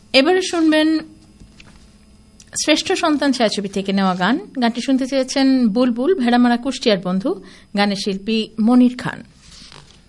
এবারে শুনবেন শ্রেষ্ঠ সন্তান ছায়াছবি থেকে নেওয়া গান। গানটি শুনতে চেয়েছেন বুলবুল, ভেড়ামারা, কুষ্টিয়ার বন্ধু। গানের শিল্পী মনির খান।